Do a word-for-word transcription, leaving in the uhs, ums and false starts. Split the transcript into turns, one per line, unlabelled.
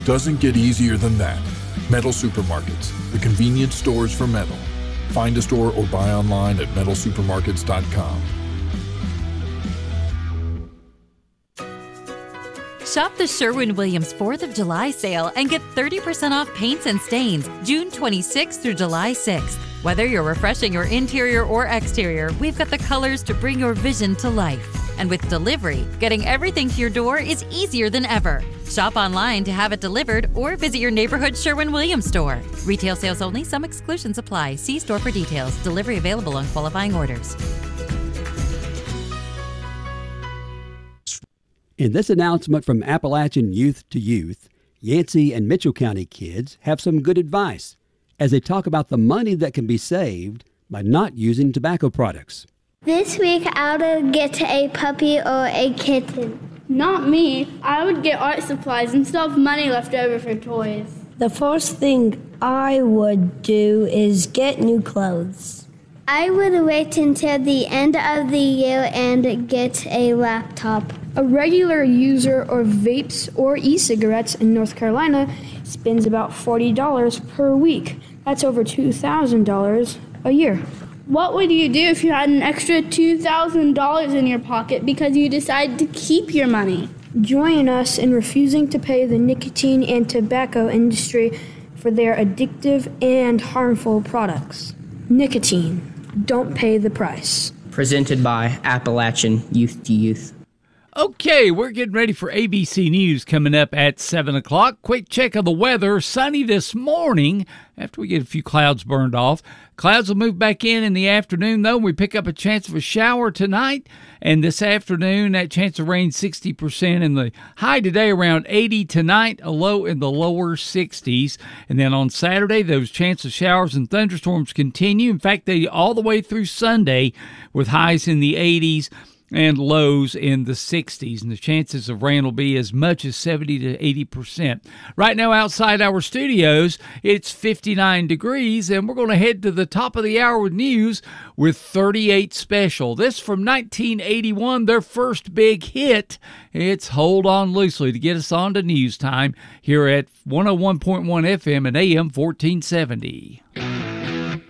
Doesn't get easier than that. Metal Supermarkets, the convenience stores for metal. Find a store or buy online at metal supermarkets dot com.
Shop the Sherwin-Williams fourth of July sale and get thirty percent off paints and stains June twenty-sixth through July sixth. Whether you're refreshing your interior or exterior, we've got the colors to bring your vision to life. And with delivery, getting everything to your door is easier than ever. Shop online to have it delivered or visit your neighborhood Sherwin-Williams store. Retail sales only. Some exclusions apply. See store for details. Delivery available on qualifying orders.
In this announcement from Appalachian Youth to Youth, Yancey and Mitchell County kids have some good advice as they talk about the money that can be saved by not using tobacco products.
This week I would get a puppy or a kitten.
Not me. I would get art supplies and still have money left over for toys.
The first thing I would do is get new clothes.
I would wait until the end of the year and get a laptop.
A regular user of vapes or e-cigarettes in North Carolina spends about forty dollars per week. That's over two thousand dollars a year. What would you do if you had an extra two thousand dollars in your pocket because you decided to keep your money? Join us in refusing to pay the nicotine and tobacco industry for their addictive and harmful products. Nicotine. Don't pay the price.
Presented by Appalachian Youth to Youth.
Okay, we're getting ready for A B C News coming up at seven o'clock. Quick check of the weather. Sunny this morning after we get a few clouds burned off. Clouds will move back in in the afternoon, though. We pick up a chance of a shower tonight. And this afternoon, that chance of rain sixty percent. And the high today around eighty tonight, a low in the lower sixties. And then on Saturday, those chances of showers and thunderstorms continue. In fact, they all the way through Sunday with highs in the eighties. And lows in the sixties, and the chances of rain will be as much as seventy to eighty percent. Right now outside our studios, it's fifty-nine degrees, and we're going to head to the top of the hour with news with thirty-eight Special. This from nineteen eighty-one, their first big hit. It's Hold On Loosely to get us on to news time here at one oh one point one F M and A M fourteen seventy.